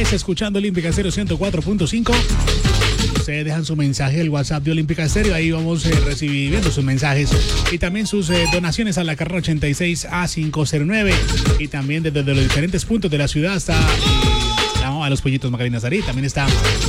Manizales, escuchando Olímpica Estéreo 104.5. Ustedes dejan su mensaje al WhatsApp de Olímpica Estéreo. Ahí vamos recibiendo sus mensajes y también sus donaciones a la carrera 86 A509. Y también desde los diferentes puntos de la ciudad hasta a los Pollitos Macarena Sarí. También está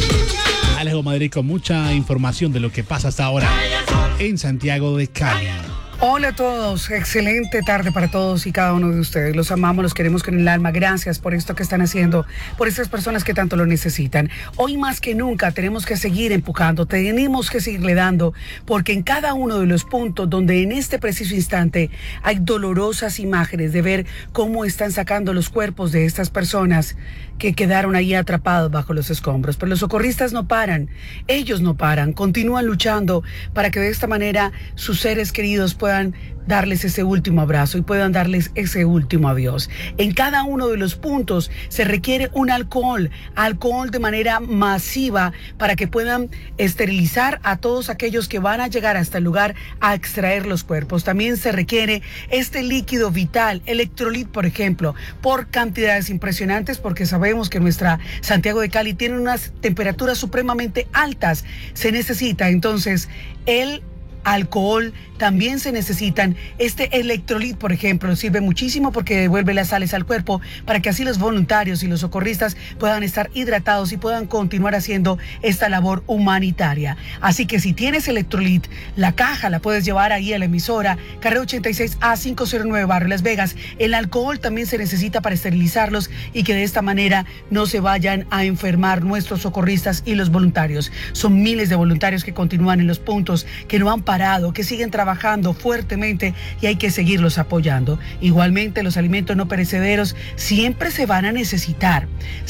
Alejo Madrid con mucha información de lo que pasa hasta ahora en Santiago de Cali. Hola a todos, excelente tarde para todos y cada uno de ustedes. Los amamos, los queremos con el alma. Gracias por esto que están haciendo, por estas personas que tanto lo necesitan. Hoy más que nunca tenemos que seguir empujando, tenemos que seguirle dando, porque en cada uno de los puntos donde en este preciso instante hay dolorosas imágenes de ver cómo están sacando los cuerpos de estas personas que quedaron ahí atrapados bajo los escombros. Pero los socorristas no paran, ellos no paran, continúan luchando para que de esta manera sus seres queridos puedan darles ese último abrazo y puedan darles ese último adiós. En cada uno de los puntos se requiere un alcohol de manera masiva para que puedan esterilizar a todos aquellos que van a llegar hasta el lugar a extraer los cuerpos. También se requiere este líquido vital, electrolit, por ejemplo, por cantidades impresionantes, porque sabemos que nuestra Santiago de Cali tiene unas temperaturas supremamente altas. Se necesita entonces el alcohol, también se necesitan. Este electrolit, por ejemplo, sirve muchísimo porque devuelve las sales al cuerpo para que así los voluntarios y los socorristas puedan estar hidratados y puedan continuar haciendo esta labor humanitaria. Así que si tienes electrolit, la caja la puedes llevar ahí a la emisora, carrera 86 A509, Barrio Las Vegas. El alcohol también se necesita para esterilizarlos y que de esta manera no se vayan a enfermar nuestros socorristas y los voluntarios. Son miles de voluntarios que continúan en los puntos, que no han parado, que siguen trabajando fuertemente y hay que seguirlos apoyando. Igualmente, los alimentos no perecederos siempre se van a necesitar,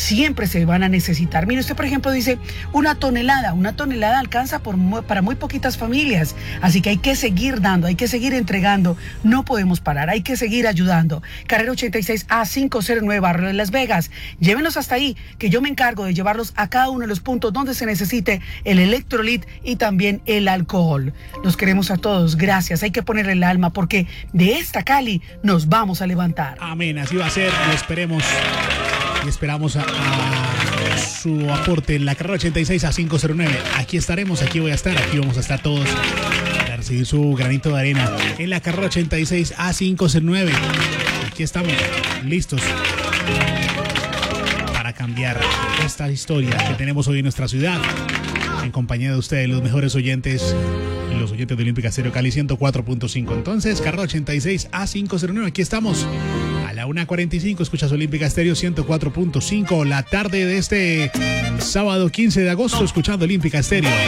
Mire, usted por ejemplo dice una tonelada alcanza para muy poquitas familias, así que hay que seguir dando, hay que seguir entregando, no podemos parar, hay que seguir ayudando. Carrera 86 A509, Barrio de Las Vegas, llévenlos hasta ahí, que yo me encargo de llevarlos a cada uno de los puntos donde se necesite el electrolit y también el alcohol. Los queremos a todos, gracias. Hay que ponerle el alma porque de esta Cali nos vamos a levantar. Amén, así va a ser. Y esperamos a su aporte en la carrera 86 A509. Aquí estaremos, aquí voy a estar, aquí vamos a estar todos para recibir su granito de arena en la carrera 86 A509. Aquí estamos, listos para cambiar esta historia que tenemos hoy en nuestra ciudad, en compañía de ustedes, los mejores oyentes, los oyentes de Olímpica Estéreo Cali 104.5. Entonces, carrera 86 A509, aquí estamos a la 1:45. Escuchas Olímpica Estéreo 104.5. La tarde de este sábado 15 de agosto, escuchando Olímpica Estéreo.